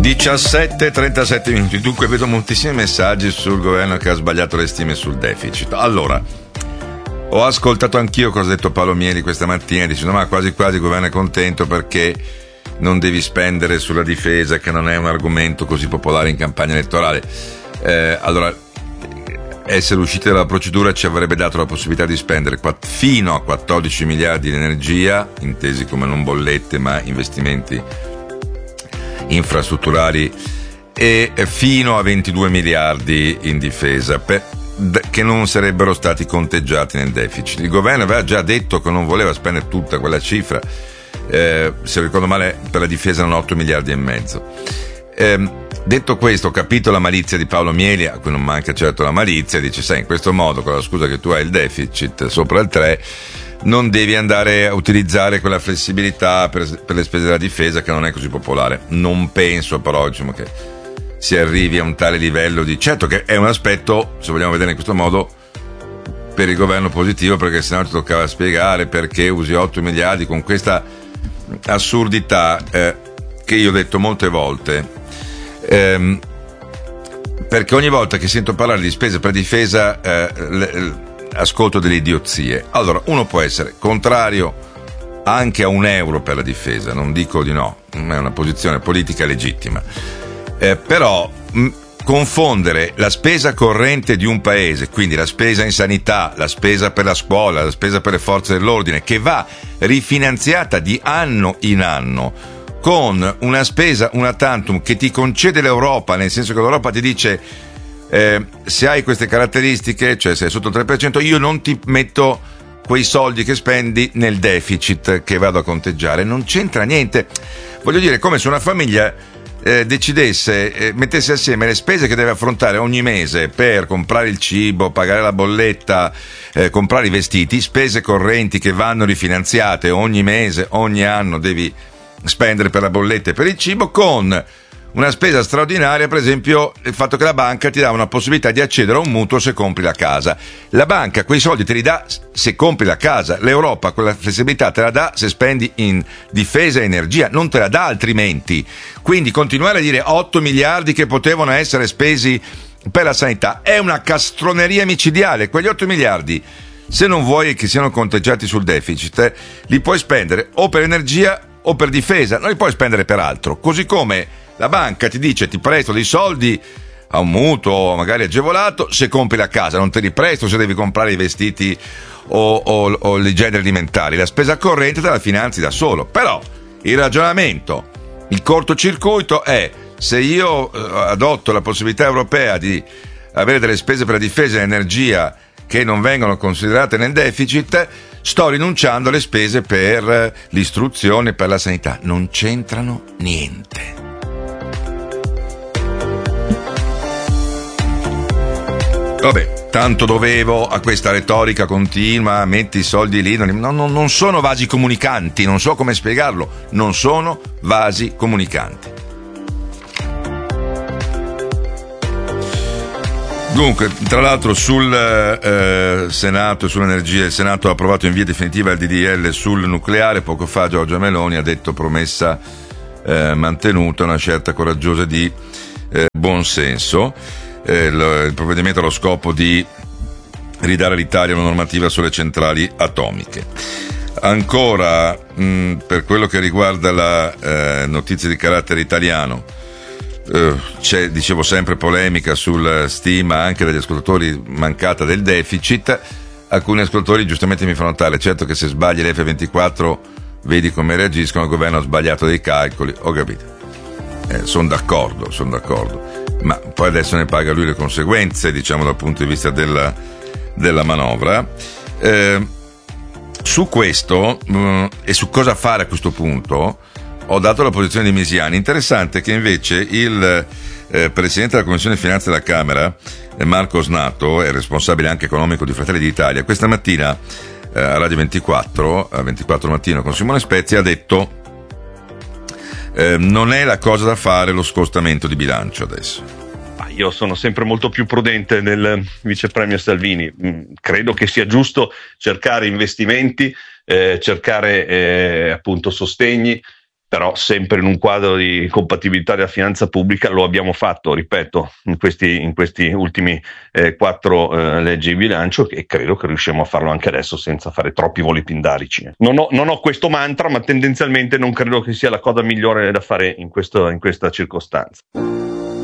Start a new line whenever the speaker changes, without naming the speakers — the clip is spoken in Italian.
17:37 minuti. Dunque vedo moltissimi messaggi sul governo che ha sbagliato le stime sul deficit. Allora, ho ascoltato anch'io cosa ha detto Paolo Mieli questa mattina, dicendo ma quasi quasi il governo è contento perché non devi spendere sulla difesa, che non è un argomento così popolare in campagna elettorale. Allora, essere usciti dalla procedura ci avrebbe dato la possibilità di spendere fino a 14 miliardi di energia, intesi come non bollette ma investimenti infrastrutturali, e fino a 22 miliardi in difesa, che non sarebbero stati conteggiati nel deficit. Il governo aveva già detto che non voleva spendere tutta quella cifra, se ricordo male per la difesa erano 8 miliardi e mezzo. Detto questo, ho capito la malizia di Paolo Mieli, a cui non manca certo la malizia, dice sai, in questo modo, con la scusa che tu hai il deficit sopra il 3, non devi andare a utilizzare quella flessibilità per le spese della difesa, che non è così popolare. Non penso però, diciamo, che si arrivi a un tale livello di... Certo che è un aspetto, se vogliamo vedere in questo modo, per il governo positivo, perché sennò ti toccava spiegare perché usi 8 miliardi con questa assurdità che io ho detto molte volte, perché ogni volta che sento parlare di spese per difesa ascolto delle idiozie. Allora, uno può essere contrario anche a €1 per la difesa, non dico di no, è una posizione politica legittima, però confondere la spesa corrente di un paese, quindi la spesa in sanità, la spesa per la scuola, la spesa per le forze dell'ordine, che va rifinanziata di anno in anno, con una spesa una tantum che ti concede l'Europa, nel senso che l'Europa ti dice se hai queste caratteristiche, cioè se è sotto il 3%, io non ti metto quei soldi che spendi nel deficit che vado a conteggiare. Non c'entra niente. Voglio dire, come se una famiglia decidesse, mettesse assieme le spese che deve affrontare ogni mese per comprare il cibo, pagare la bolletta, comprare i vestiti, spese correnti che vanno rifinanziate ogni mese, ogni anno devi spendere per la bolletta e per il cibo, con una spesa straordinaria, per esempio il fatto che la banca ti dà una possibilità di accedere a un mutuo se compri la casa. La banca quei soldi te li dà se compri la casa, l'Europa quella flessibilità te la dà se spendi in difesa e energia, non te la dà altrimenti. Quindi continuare a dire 8 miliardi che potevano essere spesi per la sanità è una castroneria micidiale. Quegli 8 miliardi, se non vuoi che siano conteggiati sul deficit, li puoi spendere o per energia o per difesa, non li puoi spendere per altro. Così come la banca ti dice ti presto dei soldi a un mutuo magari agevolato se compri la casa, non te li presto se devi comprare i vestiti o i generi alimentari. La spesa corrente te la finanzi da solo. Però il ragionamento, il cortocircuito è: se io adotto la possibilità europea di avere delle spese per la difesa e l'energia che non vengono considerate nel deficit, sto rinunciando alle spese per l'istruzione e per la sanità. Non c'entrano niente. Vabbè, tanto dovevo a questa retorica continua, metti i soldi lì, non sono vasi comunicanti, non so come spiegarlo, non sono vasi comunicanti. Dunque, tra l'altro sul Senato e sull'energia, il Senato ha approvato in via definitiva il DDL sul nucleare. Poco fa Giorgia Meloni ha detto promessa mantenuta, una scelta coraggiosa di buonsenso. Il provvedimento ha lo scopo di ridare all'Italia una normativa sulle centrali atomiche. Ancora, per quello che riguarda la notizia di carattere italiano, c'è, dicevo, sempre polemica sul stima anche degli ascoltatori mancata del deficit. Alcuni ascoltatori giustamente mi fanno notare: certo che se sbagli l'F24 vedi come reagiscono, il governo ha sbagliato dei calcoli. Ho capito, sono d'accordo, ma poi adesso ne paga lui le conseguenze, diciamo, dal punto di vista della manovra. Su questo e su cosa fare a questo punto ho dato la posizione di Misiani. Interessante che invece il Presidente della Commissione Finanze della Camera, Marco Snato, è responsabile anche economico di Fratelli d'Italia, questa mattina a Radio 24, a 24 Mattino con Simone Spezia, ha detto non è la cosa da fare lo scostamento di bilancio adesso.
Io sono sempre molto più prudente del vice premier Salvini. Credo che sia giusto cercare investimenti, cercare appunto sostegni però sempre in un quadro di compatibilità della finanza pubblica. Lo abbiamo fatto, ripeto, in questi ultimi 4 leggi di bilancio, e credo che riusciamo a farlo anche adesso senza fare troppi voli pindarici. Non ho questo mantra, ma tendenzialmente non credo che sia la cosa migliore da fare in questa circostanza.